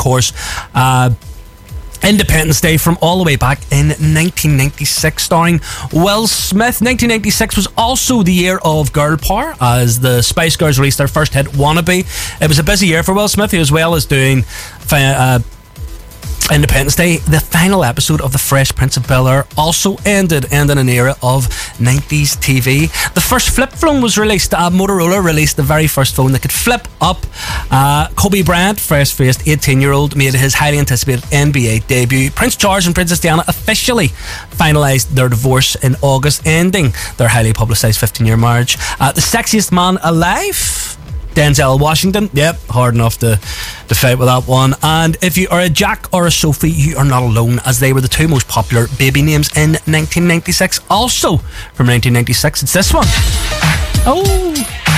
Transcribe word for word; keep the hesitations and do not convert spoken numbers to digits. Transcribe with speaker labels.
Speaker 1: course, uh, Independence Day from all the way back in nineteen ninety-six, starring Will Smith. nineteen ninety-six was also the year of girl power, as the Spice Girls released their first hit, Wannabe. It was a busy year for Will Smith, as well as doing uh, Independence Day. The final episode of The Fresh Prince of Bel-Air also ended, ending an era of nineties T V. The first flip phone was released. Uh, Motorola released the very first phone that could flip up. Uh, Kobe Bryant, fresh-faced eighteen-year-old, made his highly anticipated N B A debut. Prince Charles and Princess Diana officially finalised their divorce in August, ending their highly publicised fifteen-year marriage. Uh, the sexiest man alive, Denzel Washington. Yep, hard enough to, to fight with that one. And if you are a Jack or a Sophie, you are not alone, as they were the two most popular baby names in nineteen ninety-six. Also from nineteen ninety-six, it's this one. Oh...